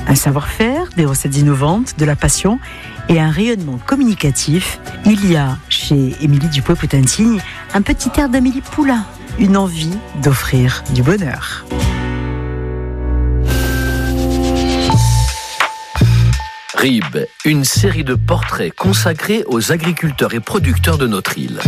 Un savoir-faire, des recettes innovantes, de la passion et un rayonnement communicatif. Il y a, chez Émilie Dupuy-Poutentigne, un petit air d'Amélie Poulain, une envie d'offrir du bonheur. RIB, une série de portraits consacrés aux agriculteurs et producteurs de notre île.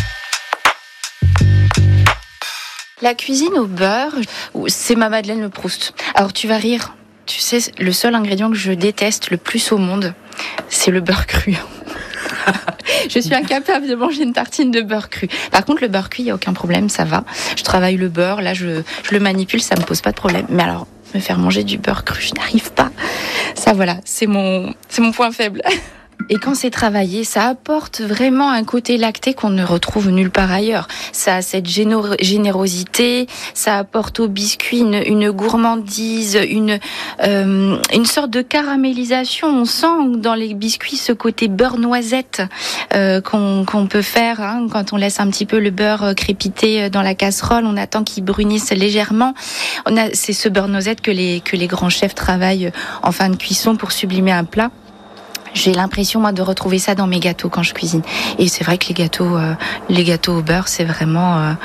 La cuisine au beurre, c'est ma Madeleine le Proust. Alors tu vas rire, tu sais, le seul ingrédient que je déteste le plus au monde, c'est le beurre cru. Je suis incapable de manger une tartine de beurre cru. Par contre, le beurre cuit, il n'y a aucun problème, ça va. Je travaille le beurre, là, je le manipule, ça me pose pas de problème. Mais alors, me faire manger du beurre cru, je n'arrive pas. Ça, voilà, c'est mon point faible. Et quand c'est travaillé, ça apporte vraiment un côté lacté qu'on ne retrouve nulle part ailleurs. Ça a cette générosité, ça apporte au biscuit une gourmandise, une sorte de caramélisation. On sent dans les biscuits ce côté beurre noisette qu'on peut faire quand on laisse un petit peu le beurre crépiter dans la casserole. On attend qu'il brunisse légèrement. C'est ce beurre noisette que les grands chefs travaillent en fin de cuisson pour sublimer un plat. J'ai l'impression, moi, de retrouver ça dans mes gâteaux quand je cuisine. Et c'est vrai que les gâteaux au beurre, c'est vraiment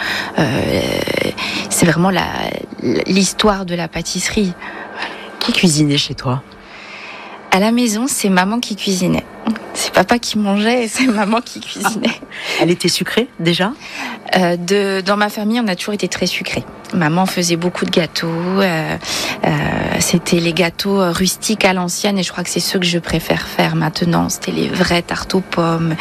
l'histoire de la pâtisserie. Qui cuisinait chez toi ? À la maison, c'est maman qui cuisinait. C'est papa qui mangeait et c'est maman qui cuisinait. Elle était sucrée, déjà ? Dans ma famille, on a toujours été très sucrés. Maman faisait beaucoup de gâteaux. C'était les gâteaux rustiques à l'ancienne et je crois que c'est ceux que je préfère faire maintenant. C'était les vraies tartes aux pommes,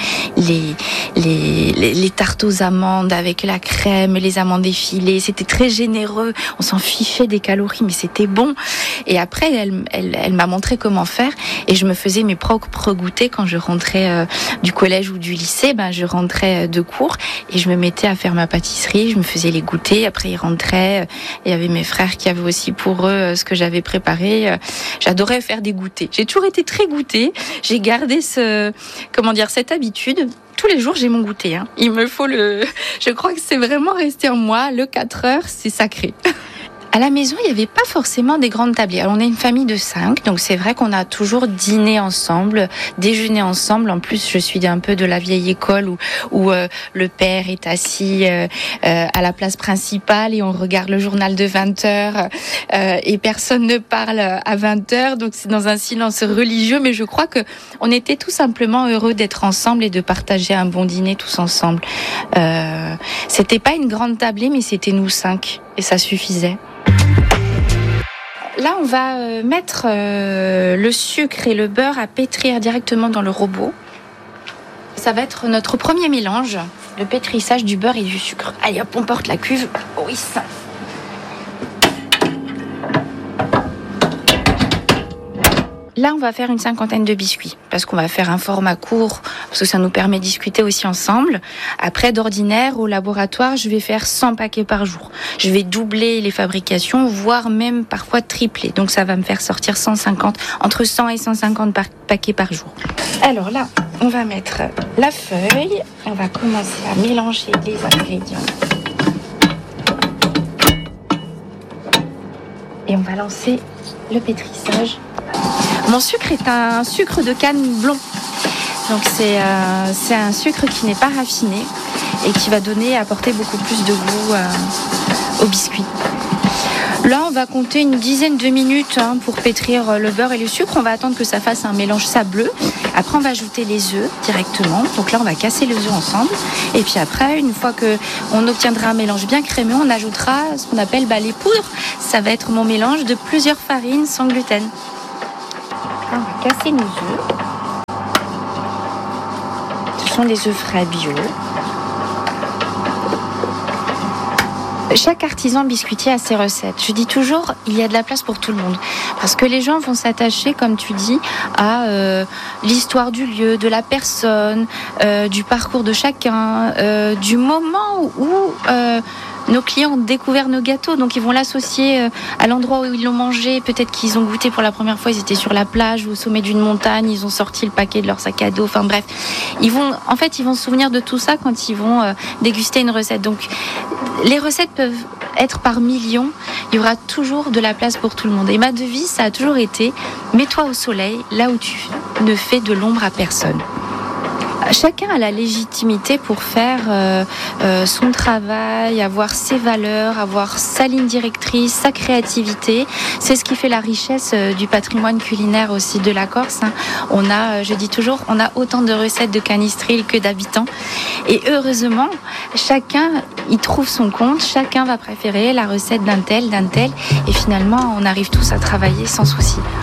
les tartes aux amandes avec la crème, les amandes effilées. C'était très généreux. On s'en fichait des calories, mais c'était bon. Et après, elle m'a montré comment faire et je me faisais mes propres goûters quand je rentrais du collège ou du lycée. Je rentrais de cours et je me mettais à faire ma pâtisserie. Je me faisais les goûters. Après, ils rentraient. Il y avait mes frères qui avaient aussi pour eux ce que j'avais préparé. J'adorais faire des goûters. J'ai toujours été très goûtée. J'ai gardé cette habitude. Tous les jours, j'ai mon goûter. Il me faut je crois que c'est vraiment resté en moi. Le 4 heures, c'est sacré. À la maison, il n'y avait pas forcément des grandes tablées. Alors, on est une famille de 5, donc c'est vrai qu'on a toujours dîné ensemble, déjeuné ensemble. En plus, je suis un peu de la vieille école où le père est assis à la place principale et on regarde le journal de 20h et personne ne parle à 20h. Donc, c'est dans un silence religieux. Mais je crois que on était tout simplement heureux d'être ensemble et de partager un bon dîner tous ensemble. C'était pas une grande tablée, mais c'était nous 5 et ça suffisait. Là, on va mettre le sucre et le beurre à pétrir directement dans le robot. Ça va être notre premier mélange, le pétrissage du beurre et du sucre. Allez hop, on porte la cuve. Oui, ça. Là, on va faire une 50aine de biscuits parce qu'on va faire un format court parce que ça nous permet de discuter aussi ensemble. Après, d'ordinaire, au laboratoire, je vais faire 100 paquets par jour. Je vais doubler les fabrications, voire même parfois tripler. Donc, ça va me faire sortir entre 100 et 150 paquets par jour. Alors là, on va mettre la feuille. On va commencer à mélanger les ingrédients. Et on va lancer le pétrissage. Mon sucre est un sucre de canne blond. Donc c'est un sucre qui n'est pas raffiné et qui va apporter beaucoup plus de goût au biscuit. Là, on va compter une dizaine de minutes pour pétrir le beurre et le sucre. On va attendre que ça fasse un mélange sableux. Après, on va ajouter les œufs directement. Donc là, on va casser les œufs ensemble. Et puis après, une fois qu'on obtiendra un mélange bien crémeux, on ajoutera ce qu'on appelle les poudres. Ça va être mon mélange de plusieurs farines sans gluten. Là, on va casser nos œufs. Ce sont des œufs frais bio. Chaque artisan biscuitier a ses recettes. Je dis toujours, il y a de la place pour tout le monde. Parce que les gens vont s'attacher, comme tu dis, à l'histoire du lieu, de la personne, du parcours de chacun, du moment où nos clients ont découvert nos gâteaux, donc ils vont l'associer à l'endroit où ils l'ont mangé. Peut-être qu'ils ont goûté pour la première fois, ils étaient sur la plage ou au sommet d'une montagne, ils ont sorti le paquet de leur sac à dos. Enfin bref, ils vont se souvenir de tout ça quand ils vont déguster une recette. Donc les recettes peuvent être par millions. Il y aura toujours de la place pour tout le monde. Et ma devise, ça a toujours été mets-toi au soleil, là où tu ne fais de l'ombre à personne. Chacun a la légitimité pour faire son travail, avoir ses valeurs, avoir sa ligne directrice, sa créativité. C'est ce qui fait la richesse du patrimoine culinaire aussi de la Corse. On a, je dis toujours, on a autant de recettes de Canistrile que d'habitants. Et heureusement, chacun y trouve son compte, chacun va préférer la recette d'un tel. Et finalement, on arrive tous à travailler sans souci.